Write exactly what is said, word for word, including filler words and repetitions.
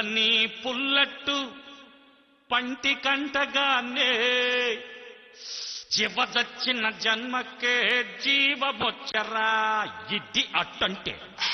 నీ పుల్లట్టు పంటి కంటగానే జీవదచ్చిన జన్మకే జీవమొచ్చరా ఇది అట్టంటే